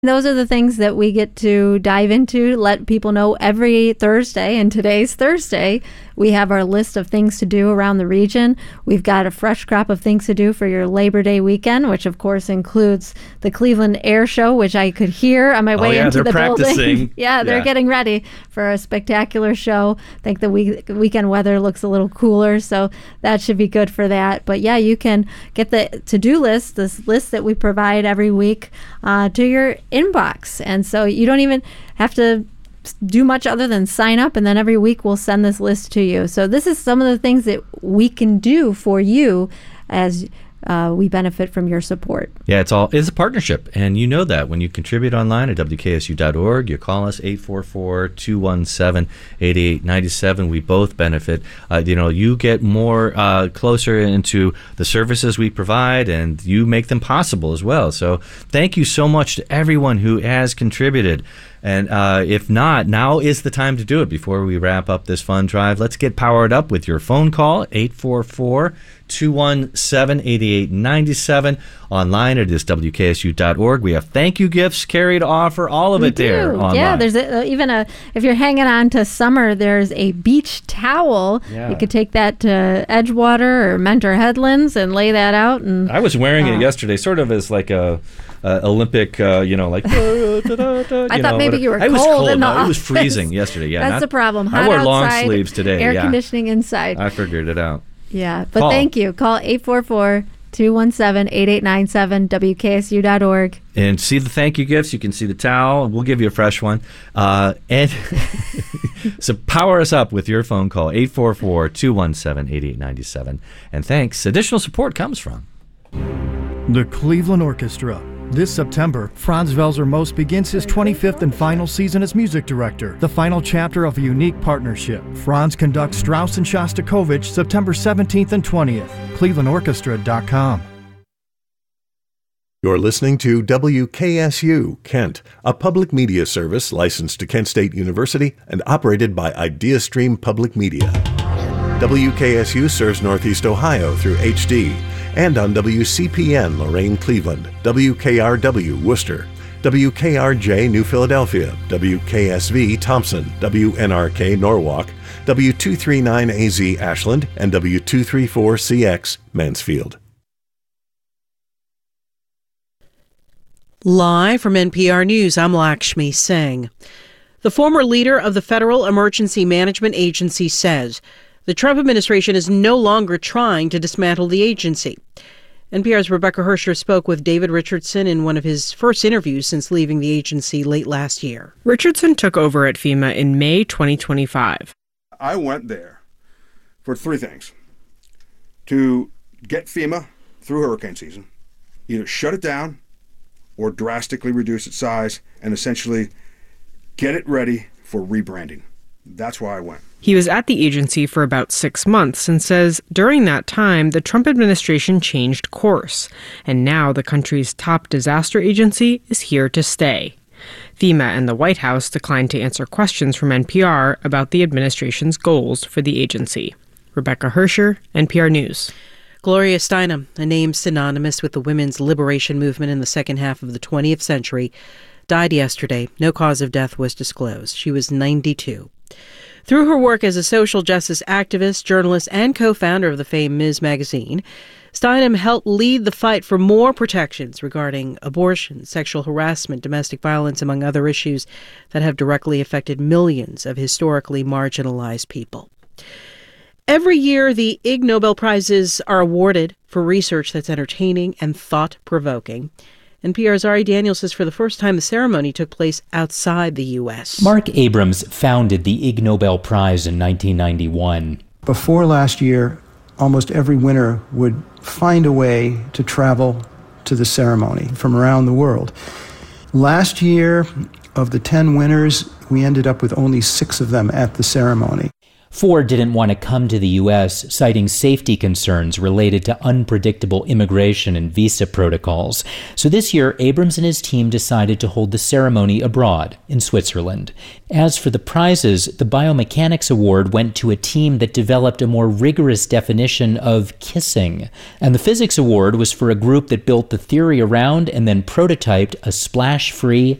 Those are the things that we get to dive into, let people know every Thursday, and today's Thursday. We have our list of things to do around the region. We've got a fresh crop of things to do for your Labor Day weekend, which of course includes the Cleveland Air Show, which I could hear on my way into the building. They're getting ready for a spectacular show. I think the weekend weather looks a little cooler, so that should be good for that. But yeah, you can get the to-do list, this list that we provide every week, to your inbox. And so you don't even have to do much other than sign up, and then every week we'll send this list to you. So this is some of the things that we can do for you as we benefit from your support. Yeah, it's a partnership, and you know that when you contribute online at WKSU.org, you call us 844-217-8897. We both benefit. You get more closer into the services we provide, and you make them possible as well. So thank you so much to everyone who has contributed. And if not, now is the time to do it before we wrap up this fun drive. Let's get powered up with your phone call, 844-217-8897. Online, it is WKSU.org. We have thank you gifts, Carrie, to offer, all of it there online. Yeah, there's if you're hanging on to summer, there's a beach towel. Yeah. You could take that to Edgewater or Mentor Headlands and lay that out. And I was wearing it yesterday, sort of as like a Olympic, like. I thought maybe you were cold. I was cold. In the office. It was freezing yesterday. Yeah, that's the problem. Hot I wore outside, long sleeves today. Air conditioning inside. I figured it out. Yeah, but thank you. Call 844-217-8897, WKSU.org. And see the thank you gifts. You can see the towel. We'll give you a fresh one. And so power us up with your phone call, 844-217-8897. And thanks. Additional support comes from the Cleveland Orchestra. This September, Franz Welser Most begins his 25th and final season as music director, the final chapter of a unique partnership. Franz conducts Strauss and Shostakovich September 17th and 20th. ClevelandOrchestra.com. You're listening to WKSU Kent, a public media service licensed to Kent State University and operated by IdeaStream Public Media. WKSU serves Northeast Ohio through HD, and on WCPN Lorain Cleveland, WKRW Worcester, WKRJ New Philadelphia, WKSV Thompson, WNRK Norwalk, W239AZ Ashland, and W234CX Mansfield. Live from NPR News, I'm Lakshmi Singh. The former leader of the Federal Emergency Management Agency says the Trump administration is no longer trying to dismantle the agency. NPR's Rebecca Hersher spoke with David Richardson in one of his first interviews since leaving the agency late last year. Richardson took over at FEMA in May 2025. I went there for three things: to get FEMA through hurricane season, either shut it down or drastically reduce its size, and essentially get it ready for rebranding. That's why I went. He was at the agency for about 6 months and says during that time, the Trump administration changed course, and now the country's top disaster agency is here to stay. FEMA and the White House declined to answer questions from NPR about the administration's goals for the agency. Rebecca Hersher, NPR News. Gloria Steinem, a name synonymous with the women's liberation movement in the second half of the 20th century, died yesterday. No cause of death was disclosed. She was 92. Through her work as a social justice activist, journalist, and co-founder of the famed Ms. magazine, Steinem helped lead the fight for more protections regarding abortion, sexual harassment, domestic violence, among other issues that have directly affected millions of historically marginalized people. Every year, the Ig Nobel Prizes are awarded for research that's entertaining and thought-provoking. NPR's Ari Daniel says for the first time the ceremony took place outside the U.S. Mark Abrams founded the Ig Nobel Prize in 1991. Before last year, almost every winner would find a way to travel to the ceremony from around the world. Last year, of the 10 winners, we ended up with only 6 of them at the ceremony. Ford didn't want to come to the U.S., citing safety concerns related to unpredictable immigration and visa protocols. So this year, Abrams and his team decided to hold the ceremony abroad, in Switzerland. As for the prizes, the Biomechanics Award went to a team that developed a more rigorous definition of kissing. And the Physics Award was for a group that built the theory around and then prototyped a splash-free